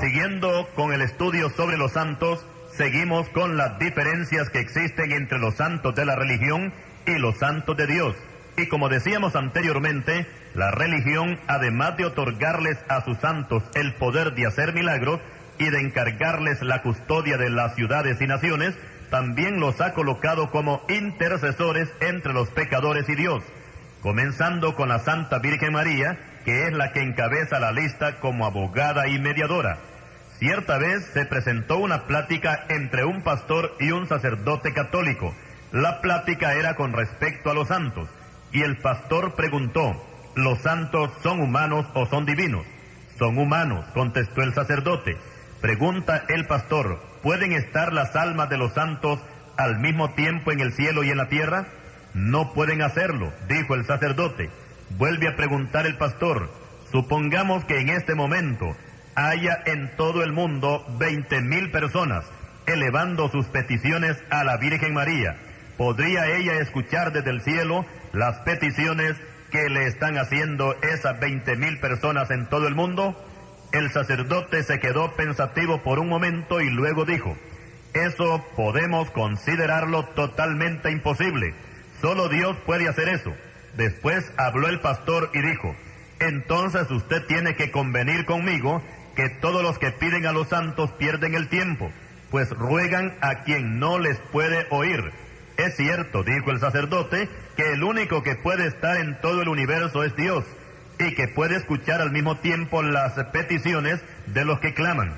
Siguiendo con el estudio sobre los santos, seguimos con las diferencias que existen entre los santos de la religión y los santos de Dios. Y como decíamos anteriormente, la religión, además de otorgarles a sus santos el poder de hacer milagros y de encargarles la custodia de las ciudades y naciones, también los ha colocado como intercesores entre los pecadores y Dios, comenzando con la Santa Virgen María, que es la que encabeza la lista como abogada y mediadora. Cierta vez se presentó una plática entre un pastor y un sacerdote católico. La plática era con respecto a los santos, y el pastor preguntó: ¿los santos son humanos o son divinos? Son humanos, contestó el sacerdote. Pregunta el pastor: ¿pueden estar las almas de los santos al mismo tiempo en el cielo y en la tierra? No pueden hacerlo, dijo el sacerdote. Vuelve a preguntar el pastor: supongamos que en este momento haya en todo el mundo 20,000 personas elevando sus peticiones a la Virgen María. ¿Podría ella escuchar desde el cielo las peticiones que le están haciendo esas 20,000 personas en todo el mundo? El sacerdote se quedó pensativo por un momento y luego dijo: eso podemos considerarlo totalmente imposible. Solo Dios puede hacer eso. Después habló el pastor y dijo: entonces usted tiene que convenir conmigo que todos los que piden a los santos pierden el tiempo, pues ruegan a quien no les puede oír. Es cierto, dijo el sacerdote, que el único que puede estar en todo el universo es Dios, y que puede escuchar al mismo tiempo las peticiones de los que claman.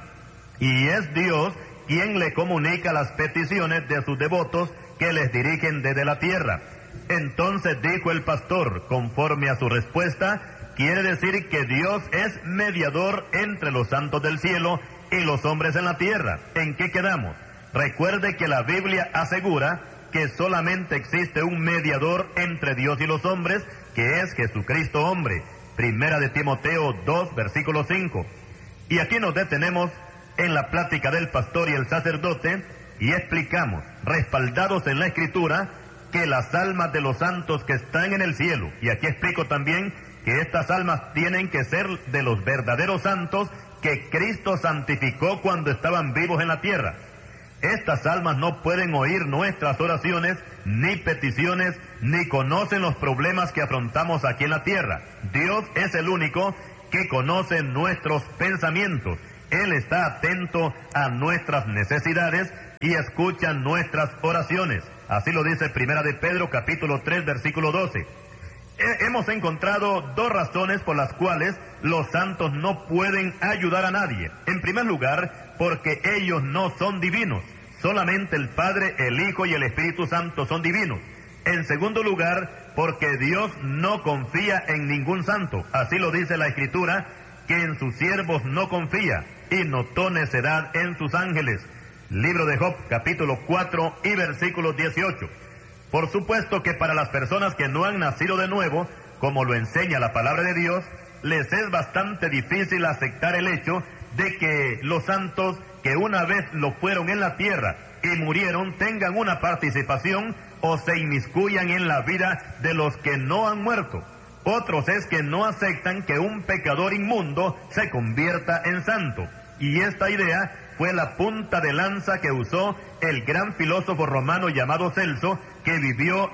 Y es Dios quien le comunica las peticiones de sus devotos que les dirigen desde la tierra. Entonces dijo el pastor, conforme a su respuesta, quiere decir que Dios es mediador entre los santos del cielo y los hombres en la tierra. ¿En qué quedamos? Recuerde que la Biblia asegura que solamente existe un mediador entre Dios y los hombres, que es Jesucristo hombre. Primera de Timoteo 2, versículo 5. Y aquí nos detenemos en la plática del pastor y el sacerdote y explicamos, respaldados en la Escritura, que las almas de los santos que están en el cielo, y aquí explico también que estas almas tienen que ser de los verdaderos santos que Cristo santificó cuando estaban vivos en la tierra. Estas almas no pueden oír nuestras oraciones, ni peticiones, ni conocen los problemas que afrontamos aquí en la tierra. Dios es el único que conoce nuestros pensamientos. Él está atento a nuestras necesidades y escucha nuestras oraciones. Así lo dice Primera de Pedro, capítulo 3, versículo 12. Hemos encontrado dos razones por las cuales los santos no pueden ayudar a nadie. En primer lugar, porque ellos no son divinos. Solamente el Padre, el Hijo y el Espíritu Santo son divinos. En segundo lugar, porque Dios no confía en ningún santo. Así lo dice la Escritura, que en sus siervos no confía y notó necedad en sus ángeles. Libro de Job, capítulo 4 y versículo 18. Por supuesto que para las personas que no han nacido de nuevo, como lo enseña la palabra de Dios, les es bastante difícil aceptar el hecho de que los santos que una vez lo fueron en la tierra y murieron tengan una participación o se inmiscuyan en la vida de los que no han muerto. Otros es que no aceptan que un pecador inmundo se convierta en santo. Y esta idea fue la punta de lanza que usó el gran filósofo romano llamado Celso, que vivió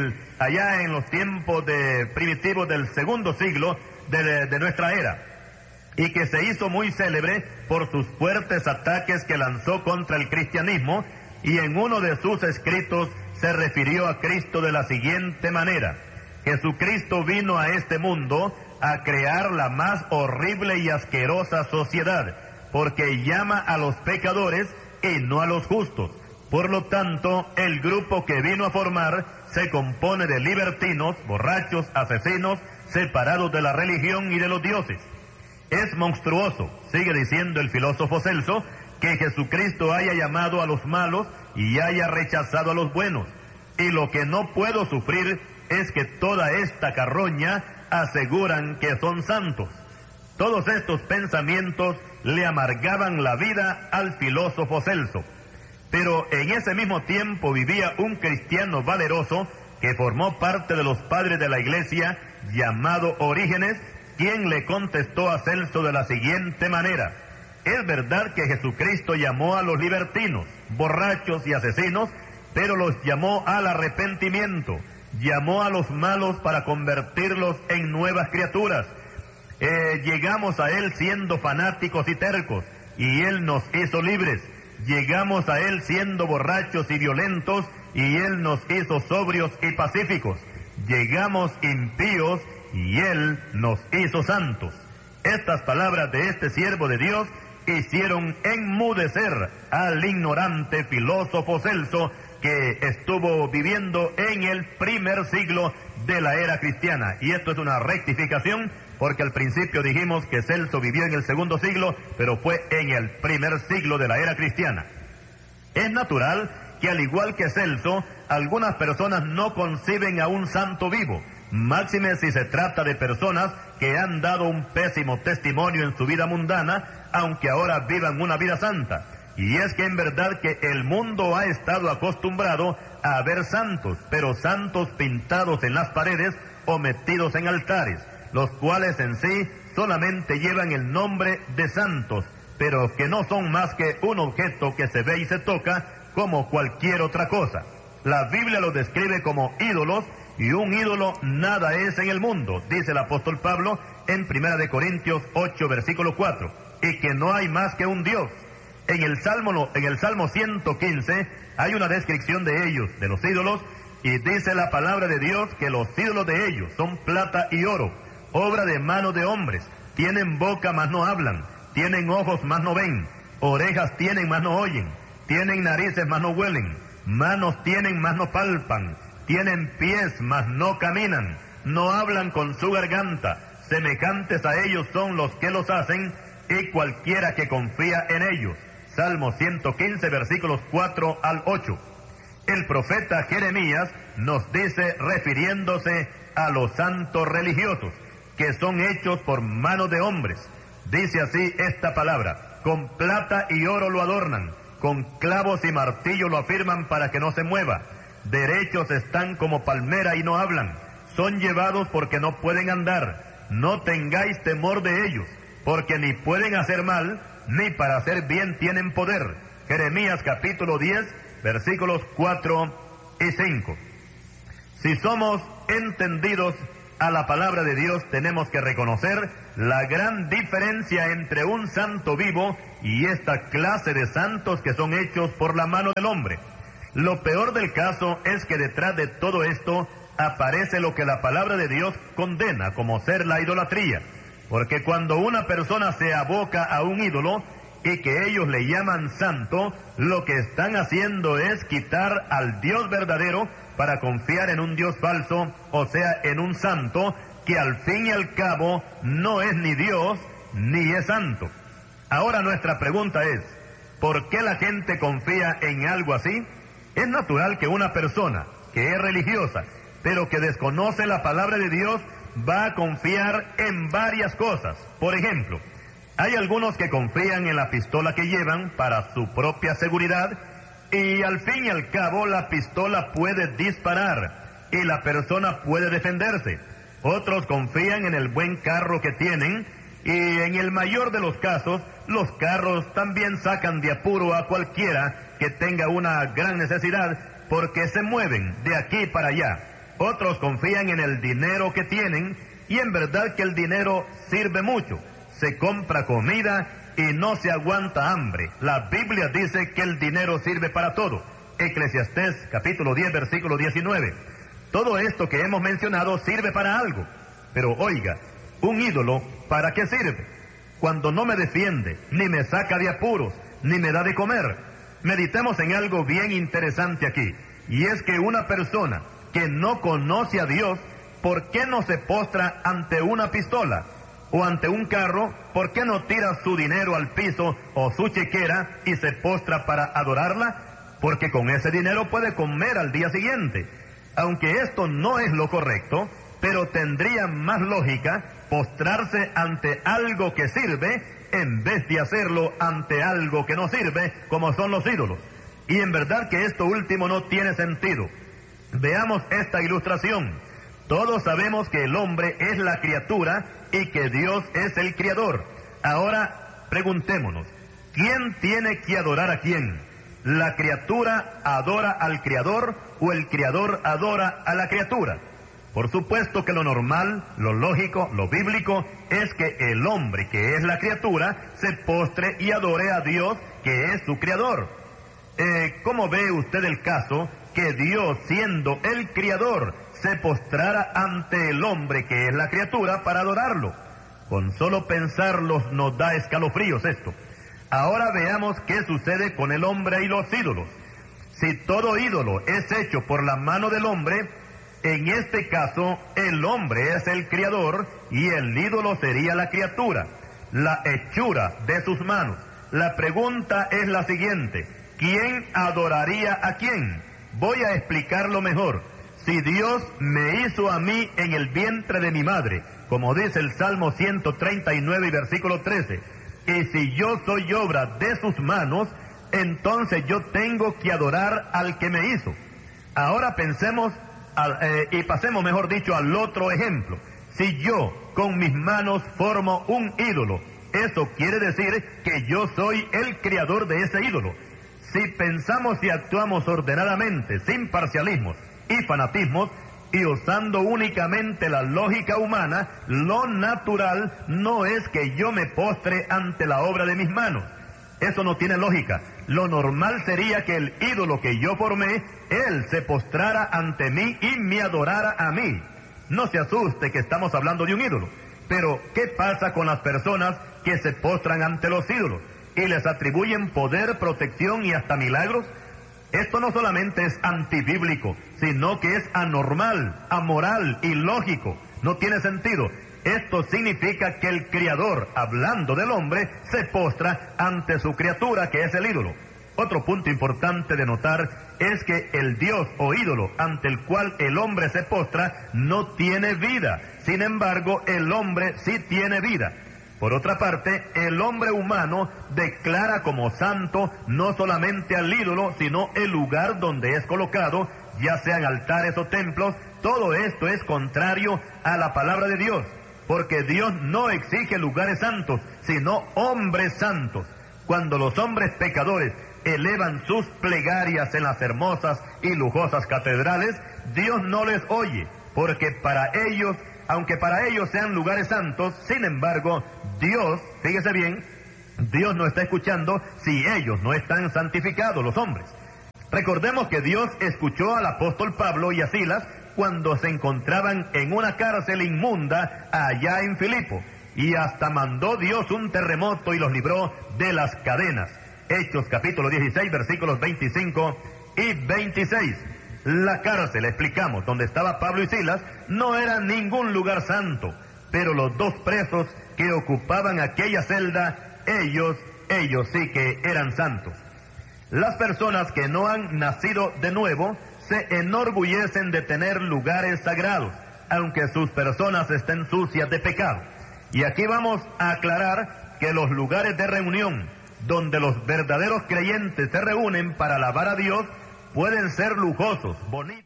allá en los tiempos primitivos del segundo siglo de nuestra era, y que se hizo muy célebre por sus fuertes ataques que lanzó contra el cristianismo, y en uno de sus escritos se refirió a Cristo de la siguiente manera: Jesucristo vino a este mundo a crear la más horrible y asquerosa sociedad, porque llama a los pecadores y no a los justos. Por lo tanto, el grupo que vino a formar se compone de libertinos, borrachos, asesinos, separados de la religión y de los dioses. Es monstruoso, sigue diciendo el filósofo Celso, que Jesucristo haya llamado a los malos y haya rechazado a los buenos. Y lo que no puedo sufrir es que toda esta carroña aseguran que son santos. Todos estos pensamientos le amargaban la vida al filósofo Celso. Pero en ese mismo tiempo vivía un cristiano valeroso que formó parte de los padres de la iglesia, llamado Orígenes, quien le contestó a Celso de la siguiente manera: es verdad que Jesucristo llamó a los libertinos, borrachos y asesinos, pero los llamó al arrepentimiento, llamó a los malos para convertirlos en nuevas criaturas. Llegamos a Él siendo fanáticos y tercos, y Él nos hizo libres. Llegamos a Él siendo borrachos y violentos, y Él nos hizo sobrios y pacíficos. Llegamos impíos, y Él nos hizo santos. Estas palabras de este siervo de Dios hicieron enmudecer al ignorante filósofo Celso, que estuvo viviendo en el primer siglo de la era cristiana. Y esto es una rectificación, porque al principio dijimos que Celso vivió en el segundo siglo, pero fue en el primer siglo de la era cristiana. Es natural que, al igual que Celso, algunas personas no conciben a un santo vivo, máxime si se trata de personas que han dado un pésimo testimonio en su vida mundana, aunque ahora vivan una vida santa. Y es que en verdad que el mundo ha estado acostumbrado a ver santos, pero santos pintados en las paredes o metidos en altares, los cuales en sí solamente llevan el nombre de santos, pero que no son más que un objeto que se ve y se toca como cualquier otra cosa. La Biblia los describe como ídolos, y un ídolo nada es en el mundo, dice el apóstol Pablo en 1 Corintios 8, versículo 4, y que no hay más que un Dios. En el Salmo 115 hay una descripción de ellos, de los ídolos, y dice la palabra de Dios que los ídolos de ellos son plata y oro, obra de manos de hombres, tienen boca mas no hablan, tienen ojos mas no ven, orejas tienen mas no oyen, tienen narices mas no huelen, manos tienen mas no palpan, tienen pies mas no caminan, no hablan con su garganta, semejantes a ellos son los que los hacen, y cualquiera que confía en ellos. Salmo 115, versículos 4 al 8. El profeta Jeremías nos dice, refiriéndose a los santos religiosos, que son hechos por manos de hombres. Dice así esta palabra: con plata y oro lo adornan, con clavos y martillo lo afirman para que no se mueva. Derechos están como palmera y no hablan, son llevados porque no pueden andar. No tengáis temor de ellos, porque ni pueden hacer mal, ni para hacer bien tienen poder. Jeremías capítulo 10, versículos 4 y 5. Si somos entendidos a la palabra de Dios, tenemos que reconocer la gran diferencia entre un santo vivo y esta clase de santos que son hechos por la mano del hombre. Lo peor del caso es que detrás de todo esto aparece lo que la palabra de Dios condena como ser la idolatría. Porque cuando una persona se aboca a un ídolo y que ellos le llaman santo, lo que están haciendo es quitar al Dios verdadero para confiar en un Dios falso, o sea, en un santo que al fin y al cabo no es ni Dios ni es santo. Ahora nuestra pregunta es, ¿por qué la gente confía en algo así? Es natural que una persona que es religiosa, pero que desconoce la palabra de Dios, va a confiar en varias cosas. Por ejemplo, hay algunos que confían en la pistola que llevan para su propia seguridad, y al fin y al cabo la pistola puede disparar y la persona puede defenderse. Otros confían en el buen carro que tienen, y en el mayor de los casos, los carros también sacan de apuro a cualquiera que tenga una gran necesidad, porque se mueven de aquí para allá. Otros confían en el dinero que tienen, y en verdad que el dinero sirve mucho. Se compra comida y no se aguanta hambre. La Biblia dice que el dinero sirve para todo. Eclesiastés capítulo 10, versículo 19. Todo esto que hemos mencionado sirve para algo. Pero oiga, un ídolo, ¿para qué sirve? Cuando no me defiende, ni me saca de apuros, ni me da de comer. Meditemos en algo bien interesante aquí, y es que una persona que no conoce a Dios, ¿por qué no se postra ante una pistola o ante un carro? ¿Por qué no tira su dinero al piso o su chequera y se postra para adorarla? Porque con ese dinero puede comer al día siguiente. Aunque esto no es lo correcto, pero tendría más lógica postrarse ante algo que sirve en vez de hacerlo ante algo que no sirve, como son los ídolos. Y en verdad que esto último no tiene sentido. Veamos esta ilustración. Todos sabemos que el hombre es la criatura y que Dios es el criador. Ahora, preguntémonos, ¿quién tiene que adorar a quién? ¿La criatura adora al Creador o el Creador adora a la criatura? Por supuesto que lo normal, lo lógico, lo bíblico es que el hombre, que es la criatura, se postre y adore a Dios, que es su Creador. ¿Cómo ve usted el caso que Dios, siendo el Creador, se postrara ante el hombre, que es la criatura, para adorarlo? Con solo pensarlo nos da escalofríos esto. Ahora veamos qué sucede con el hombre y los ídolos. Si todo ídolo es hecho por la mano del hombre, en este caso el hombre es el Creador y el ídolo sería la criatura, la hechura de sus manos. La pregunta es la siguiente: ¿quién adoraría a quién? Voy a explicarlo mejor. Si Dios me hizo a mí en el vientre de mi madre, como dice el Salmo 139 y versículo 13, y si yo soy obra de sus manos, entonces yo tengo que adorar al que me hizo. Ahora pensemos y pasemos, mejor dicho, al otro ejemplo. Si yo con mis manos formo un ídolo, eso quiere decir que yo soy el creador de ese ídolo. Si pensamos y actuamos ordenadamente, sin parcialismos y fanatismos, y usando únicamente la lógica humana, lo natural no es que yo me postre ante la obra de mis manos. Eso no tiene lógica. Lo normal sería que el ídolo que yo formé, él se postrara ante mí y me adorara a mí. No se asuste que estamos hablando de un ídolo. Pero, ¿qué pasa con las personas que se postran ante los ídolos y les atribuyen poder, protección y hasta milagros? Esto no solamente es antibíblico, sino que es anormal, amoral, ilógico. No tiene sentido. Esto significa que el Creador, hablando del hombre, se postra ante su criatura, que es el ídolo. Otro punto importante de notar es que el Dios o ídolo ante el cual el hombre se postra no tiene vida. Sin embargo, el hombre sí tiene vida. Por otra parte, el hombre humano declara como santo no solamente al ídolo, sino el lugar donde es colocado, ya sean altares o templos. Todo esto es contrario a la palabra de Dios, porque Dios no exige lugares santos, sino hombres santos. Cuando los hombres pecadores elevan sus plegarias en las hermosas y lujosas catedrales, Dios no les oye, porque para ellos, aunque para ellos sean lugares santos, sin embargo, Dios, fíjese bien, Dios no está escuchando si ellos no están santificados, los hombres. Recordemos que Dios escuchó al apóstol Pablo y a Silas cuando se encontraban en una cárcel inmunda allá en Filipo, y hasta mandó Dios un terremoto y los libró de las cadenas. Hechos capítulo 16, versículos 25 y 26. La cárcel, explicamos, donde estaba Pablo y Silas, no era ningún lugar santo, pero los dos presos que ocupaban aquella celda, ellos sí que eran santos. Las personas que no han nacido de nuevo se enorgullecen de tener lugares sagrados, aunque sus personas estén sucias de pecado. Y aquí vamos a aclarar que los lugares de reunión, donde los verdaderos creyentes se reúnen para alabar a Dios, pueden ser lujosos, bonitos.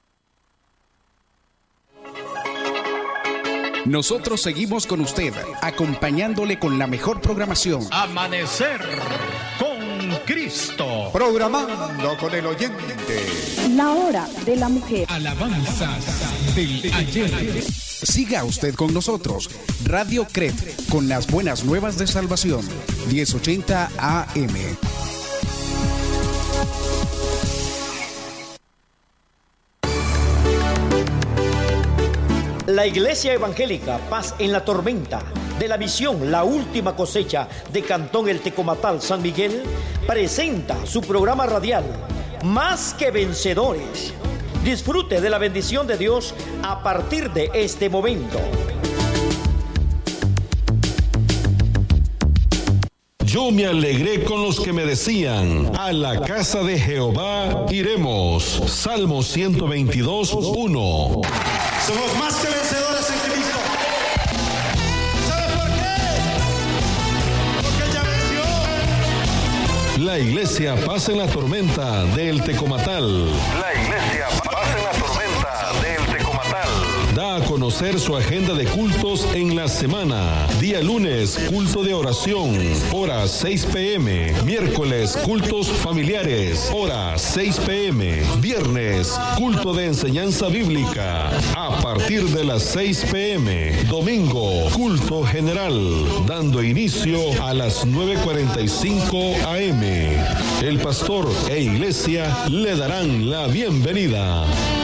Nosotros seguimos con usted, acompañándole con la mejor programación. Amanecer con Cristo. Programando con el oyente. La hora de la mujer. Alabanzas del ayer. Siga usted con nosotros. Radio CRET, con las buenas nuevas de salvación. 1080 AM. La Iglesia Evangélica Paz en la Tormenta de la Misión La Última Cosecha de Cantón El Tecomatal, San Miguel, presenta su programa radial Más que Vencedores. Disfrute de la bendición de Dios a partir de este momento. Yo me alegré con los que me decían, a la casa de Jehová iremos. Salmo 122, 1. Somos más que vencedores en Cristo. ¿Sabes por qué? Porque Él ya venció. La iglesia pasa en la tormenta del Tecomatal. La iglesia pasa en la tormenta del Tecomatal. da a conocer su agenda de cultos en la semana. Día lunes, culto de oración, hora 6 p.m. Miércoles, cultos familiares, hora 6 p.m. Viernes, culto de enseñanza bíblica, a partir de las 6 p.m. Domingo, culto general, dando inicio a las 9:45 a.m. El pastor e iglesia le darán la bienvenida.